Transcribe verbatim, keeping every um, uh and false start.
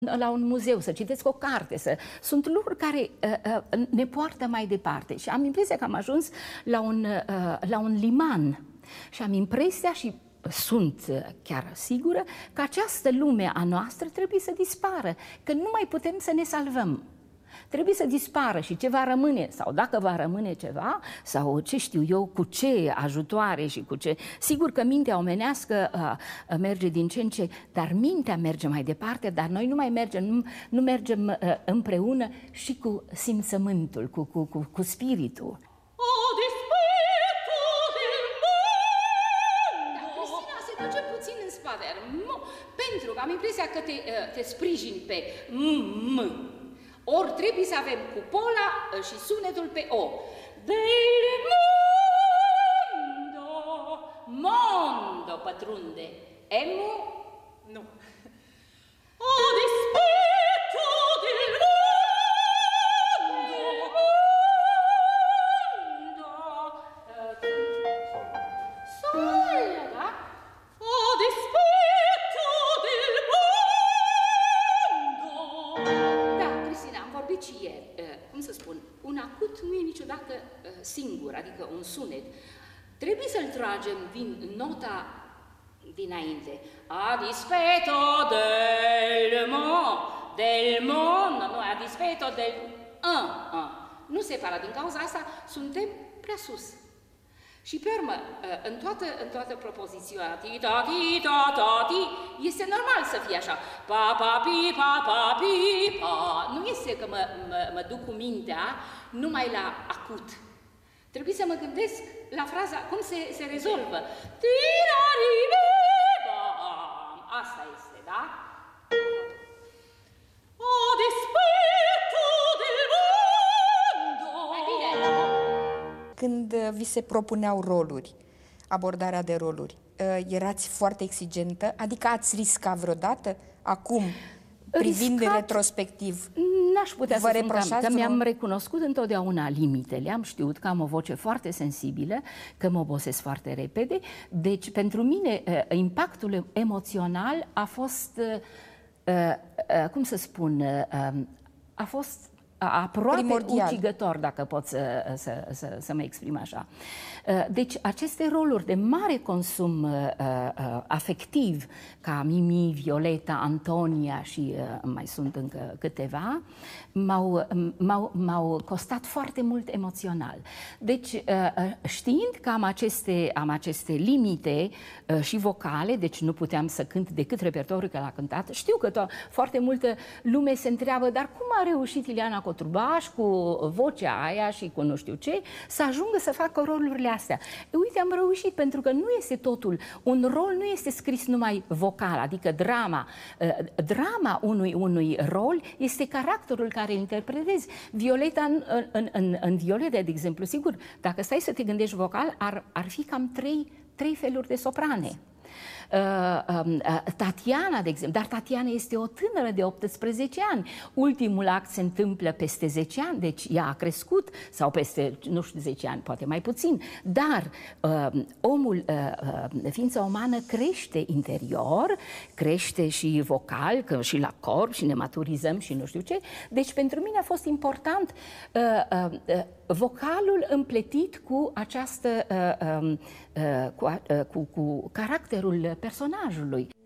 la un muzeu, să citesc o carte, să... sunt lucruri care uh, uh, ne poartă mai departe. Și am impresia că am ajuns la un, uh, la un liman și am impresia și sunt chiar sigură că această lume a noastră trebuie să dispară, că nu mai putem să ne salvăm. Trebuie să dispară și ce va rămâne, sau dacă va rămâne ceva, sau ce știu eu, cu ce ajutoare și cu ce... Sigur că mintea omenească uh, merge din ce în ce, dar mintea merge mai departe, dar noi nu mai mergem, nu, nu mergem uh, împreună și cu simțământul, cu, cu, cu, cu spiritul. Pentru că am impresia că te, te sprijini pe M. Ori trebuie să avem cupola și sunetul pe O. Del mondo, mondo pătrunde. M. Nu. O dispetto del mondo, mondo. Sol, da? O dispetto del mondo. Da, Cristina, am vorbit și ieri. Cum să spun, un acut nu e niciodată singur, adică un sunet. Trebuie să-l tragem din nota dinainte. A dispetto del mo, del mon, nu, a dispetto del a, a. Nu separat, din cauza asta suntem prea sus. Și pe urmă, în toată, în toată propoziția, ti, ta, ti, ta, ta, ti, este normal să fie așa. Pa, pa, pi, pa, pa, pi, pa. Nu este că mă, mă, mă duc cu mintea numai la acut. Trebuie să mă gândesc la fraza, cum se, se rezolvă. Asta este, da? O dispetto del mondo. Mai bine. Când vi se propuneau roluri, abordarea de roluri, erați foarte exigentă? Adică ați riscat vreodată? Acum, privind riscat, retrospectiv, n-aș putea să spun că, că mi-am recunoscut întotdeauna limitele. Am știut că am o voce foarte sensibilă, că mă obosesc foarte repede. Deci, pentru mine, impactul emoțional a fost, cum să spun, a fost aproape primordial, ucigător, dacă pot să, să, să, să mă exprim așa. Deci, aceste roluri de mare consum afectiv, ca Mimi, Violeta, Antonia și mai sunt încă câteva, m-au costat foarte mult emoțional. Deci, știind că am aceste, am aceste limite și vocale, deci nu puteam să cânt decât repertoriul că l-a cântat, știu că foarte multă lume se întreabă, dar cum a reușit Ileana Cotrubaș cu vocea aia și cu nu știu ce, să ajungă să facă rolurile astea. E, uite, am reușit, pentru că nu este totul, un rol nu este scris numai vocal, adică drama. Drama unui, unui rol este caracterul care îl interpretezi. Violeta, în, în, în, în Violeta, de exemplu, sigur, dacă stai să te gândești vocal, ar, ar fi cam trei, trei feluri de soprane. Uh, uh, Tatiana, de exemplu, dar Tatiana este o tânără de optsprezece ani. Ultimul act se întâmplă peste zece ani, deci ea a crescut, sau peste, nu știu, zece ani, poate mai puțin, dar uh, omul, uh, ființa umană crește interior, crește și vocal, că și la corp, și ne maturizăm și nu știu ce. Deci pentru mine a fost important uh, uh, vocalul împletit cu această uh, uh, cu, uh, cu, cu caracterul personajului.